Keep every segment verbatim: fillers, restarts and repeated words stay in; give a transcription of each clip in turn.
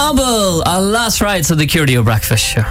Wobble on Last Rites of the Curio Breakfast Show.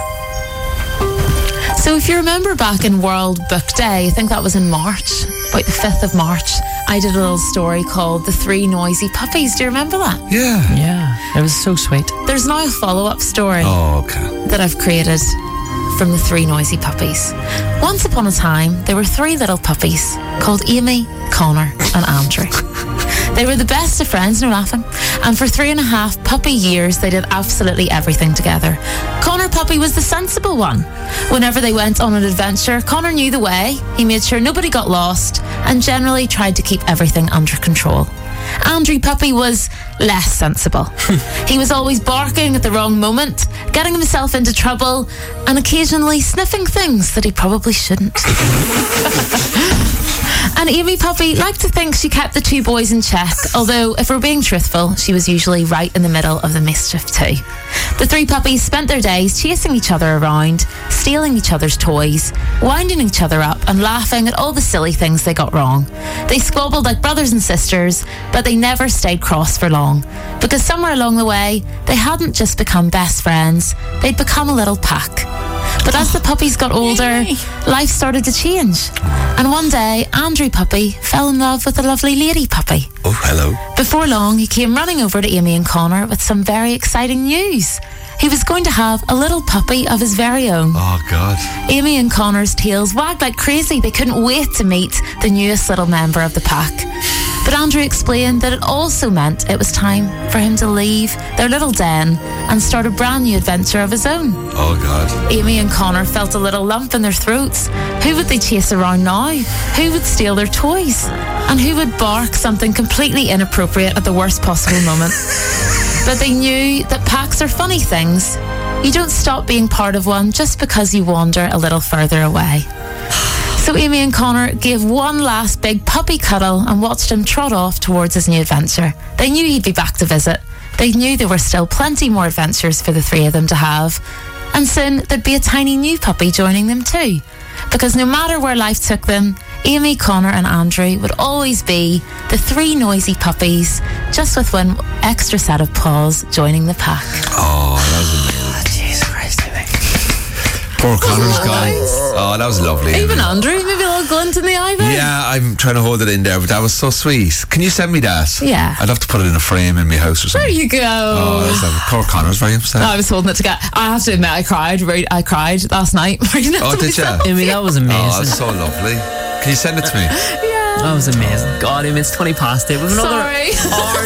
So if you remember back in World Book Day, I think that was in March, about the fifth of March, I did a little story called The Three Noisy Puppies. Do you remember that? Yeah. Yeah, it was so sweet. There's now a follow-up story Oh, okay. that I've created from The Three Noisy Puppies. Once upon a time, there were three little puppies called Amy, Connor and Andrew. They were the best of friends, no laughing, and for three and a half puppy years they did absolutely everything together. Connor Puppy was the sensible one. Whenever they went on an adventure, Connor knew the way, he made sure nobody got lost, and generally tried to keep everything under control. Andrew Puppy was less sensible. He was always barking at the wrong moment, getting himself into trouble, and occasionally sniffing things that he probably shouldn't. And Amy Puppy liked to think she kept the two boys in check, although, if we're being truthful, she was usually right in the middle of the mischief too. The three puppies spent their days chasing each other around, stealing each other's toys, winding each other up and laughing at all the silly things they got wrong. They squabbled like brothers and sisters, but they never stayed cross for long, because somewhere along the way, they hadn't just become best friends, they'd become a little pack. But as the puppies got older, life started to change. And one day, Andrew Puppy fell in love with a lovely lady puppy. Oh, hello. Before long, he came running over to Amy and Connor with some very exciting news. He was going to have a little puppy of his very own. Oh, God. Amy and Connor's tails wagged like crazy. They couldn't wait to meet the newest little member of the pack. But Andrew explained that it also meant it was time for him to leave their little den and start a brand new adventure of his own. Oh, God. Amy and Connor felt a little lump in their throats. Who would they chase around now? Who would steal their toys? And who would bark something completely inappropriate at the worst possible moment? But they knew that packs are funny things. You don't stop being part of one just because you wander a little further away. So Amy and Connor gave one last big puppy cuddle and watched him trot off towards his new adventure. They knew he'd be back to visit. They knew there were still plenty more adventures for the three of them to have. And soon there'd be a tiny new puppy joining them too. Because no matter where life took them, Amy, Connor and Andrew would always be the three noisy puppies, just with one extra set of paws joining the pack. Oh, that was amazing. Jesus Christ, I think. Poor Connor's that gone. nice? Oh, that was lovely. Even Andrew, maybe a little glint in the eye there. Yeah, I'm trying to hold it in there, but that was so sweet. Can you send me that? Yeah. I'd have to put it in a frame in my house or something. There you go. Oh, that was lovely. Poor Connor's very upset. I was holding it together. I have to admit, I cried. Right, I cried last night. Oh, did you? Amy, that was amazing. Oh, that's so lovely. Can you send it to me? Yeah. That was amazing. God, Amy, it's twenty past eight. We've another Sorry. hour